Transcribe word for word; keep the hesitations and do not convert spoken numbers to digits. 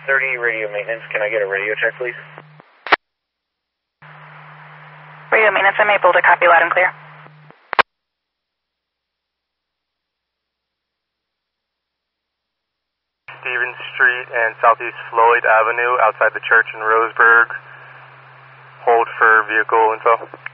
thirty, radio maintenance. Can I get a radio check, please? Radio maintenance, I'm able to copy loud and clear. Stevens Street and Southeast Floyd Avenue outside the church in Roseburg. Hold for vehicle info.